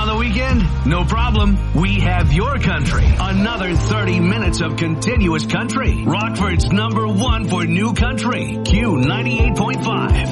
the weekend? No problem. We have your country. Another 30 minutes of continuous country. Rockford's #1 for new country. Q98.5.